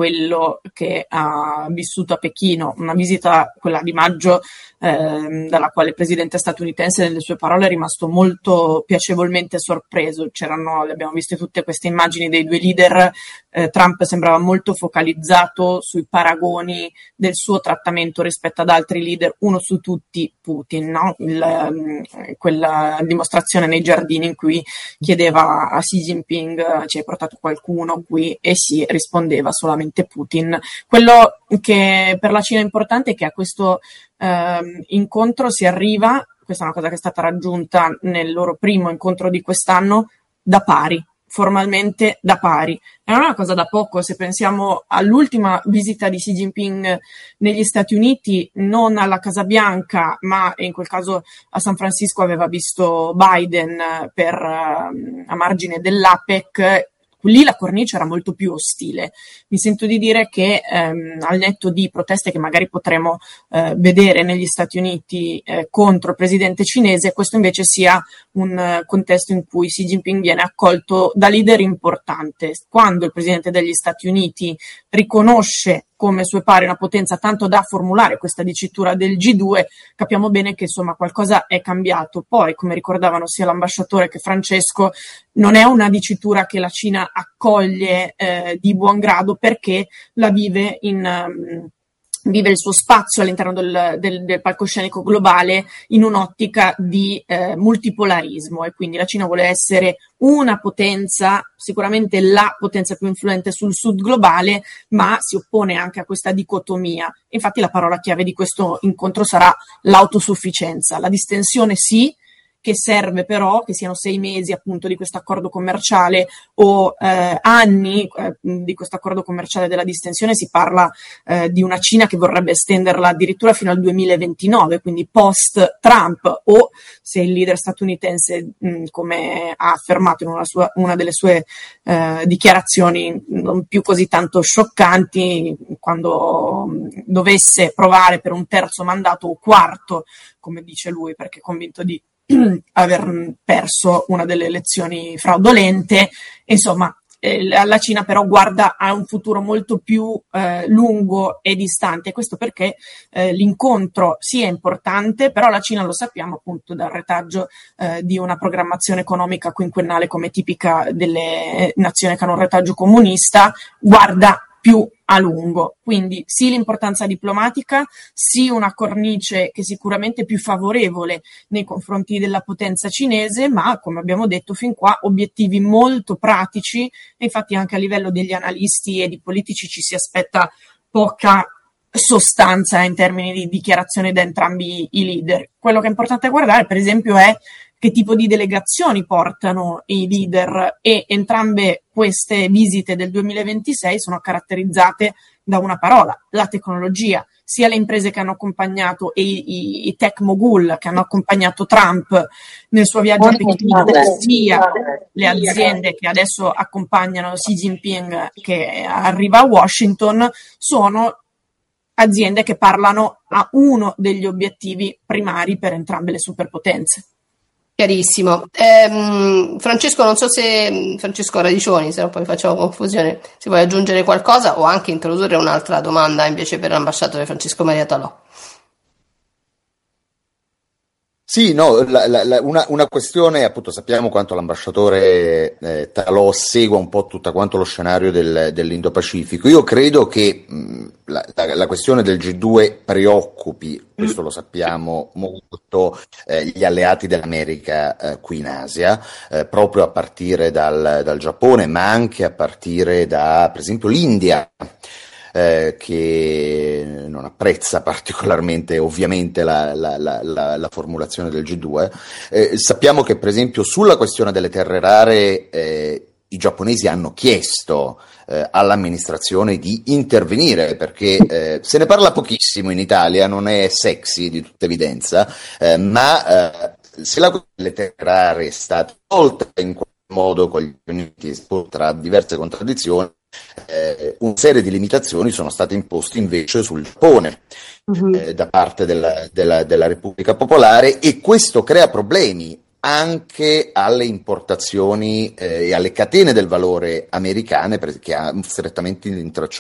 quello che ha vissuto a Pechino, una visita, quella di maggio, dalla quale il presidente statunitense nelle sue parole è rimasto molto piacevolmente sorpreso. Le abbiamo viste tutte queste immagini dei due leader. Trump sembrava molto focalizzato sui paragoni del suo trattamento rispetto ad altri leader, uno su tutti Putin, no? Quella dimostrazione nei giardini in cui chiedeva a Xi Jinping ci hai portato qualcuno qui, e sì, rispondeva solamente Putin. Quello che per la Cina è importante è che a questo incontro si arriva, questa è una cosa che è stata raggiunta nel loro primo incontro di quest'anno, da pari, formalmente da pari. E non è una cosa da poco, se pensiamo all'ultima visita di Xi Jinping negli Stati Uniti, non alla Casa Bianca, ma in quel caso a San Francisco aveva visto Biden a margine dell'APEC. Lì la cornice era molto più ostile. Mi sento di dire che al netto di proteste che magari potremo vedere negli Stati Uniti contro il presidente cinese, questo invece sia un contesto in cui Xi Jinping viene accolto da leader importante. Quando il presidente degli Stati Uniti riconosce come sue pari una potenza tanto da formulare questa dicitura del G2, capiamo bene che insomma qualcosa è cambiato. Poi, come ricordavano sia l'ambasciatore che Francesco, non è una dicitura che la Cina accoglie di buon grado, perché la vive vive il suo spazio all'interno del palcoscenico globale in un'ottica di multipolarismo, e quindi la Cina vuole essere una potenza, sicuramente la potenza più influente sul sud globale, ma si oppone anche a questa dicotomia. Infatti la parola chiave di questo incontro sarà l'autosufficienza, la distensione sì, che serve però che siano 6 mesi appunto di questo accordo commerciale o anni di questo accordo commerciale della distensione. Si parla di una Cina che vorrebbe estenderla addirittura fino al 2029, quindi post Trump, o se il leader statunitense, come ha affermato in una delle sue dichiarazioni non più così tanto scioccanti, quando dovesse provare per un terzo mandato o quarto, come dice lui, perché è convinto di aver perso una delle elezioni fraudolente. Insomma, la Cina però guarda a un futuro molto più lungo e distante. Questo perché l'incontro sì è importante, però la Cina, lo sappiamo appunto dal retaggio di una programmazione economica quinquennale come tipica delle nazioni che hanno un retaggio comunista, guarda più a lungo. Quindi sì l'importanza diplomatica, sì una cornice che sicuramente è più favorevole nei confronti della potenza cinese, ma come abbiamo detto fin qua obiettivi molto pratici, e infatti anche a livello degli analisti e di politici ci si aspetta poca sostanza in termini di dichiarazione da entrambi i leader. Quello che è importante guardare, per esempio, è che tipo di delegazioni portano i leader, e entrambe queste visite del 2026 sono caratterizzate da una parola: la tecnologia. Sia le imprese che hanno accompagnato e i tech mogul che hanno accompagnato Trump nel suo viaggio a Pechino, sia le aziende che adesso accompagnano Xi Jinping che arriva a Washington, sono aziende che parlano a uno degli obiettivi primari per entrambe le superpotenze. Chiarissimo. Francesco, non so se Francesco Radicioni, se no poi facciamo confusione, se vuoi aggiungere qualcosa o anche introdurre un'altra domanda invece per l'ambasciatore Francesco Maria Talò. Sì, no, una questione, appunto, sappiamo quanto l'ambasciatore Talò segua un po' tutto quanto lo scenario dell'Indo-Pacifico. Io credo che la questione del G2 preoccupi, questo lo sappiamo molto, gli alleati dell'America qui in Asia, proprio a partire dal Giappone, ma anche a partire da, per esempio, l'India, che non apprezza particolarmente ovviamente la formulazione del G2. Sappiamo che per esempio sulla questione delle terre rare i giapponesi hanno chiesto all'amministrazione di intervenire, perché se ne parla pochissimo in Italia, non è sexy di tutta evidenza, ma se la questione delle terre rare è stata tolta in qualche modo con gli Stati Uniti tra diverse contraddizioni, una serie di limitazioni sono state imposte invece sul Giappone da parte della Repubblica Popolare, e questo crea problemi anche alle importazioni e alle catene del valore americane, perché ha strettamente intracciato